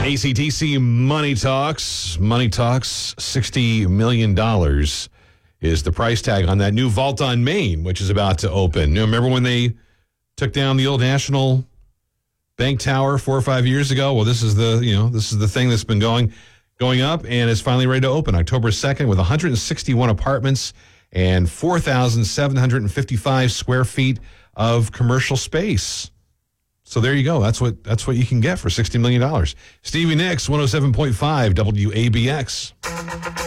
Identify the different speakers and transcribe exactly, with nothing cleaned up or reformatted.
Speaker 1: A C T C Money Talks. Money Talks, sixty million dollars is the price tag on that new vault on Main, which is about to open. You remember when they took down the old National Bank Tower four or five years ago? Well, this is the, you know, this is the thing that's been going going up and is finally ready to open October second with one hundred sixty-one apartments and four thousand seven hundred fifty-five square feet of commercial space. So there you go. That's what that's what you can get for sixty million dollars. Stevie Nicks, one oh seven point five W A B X.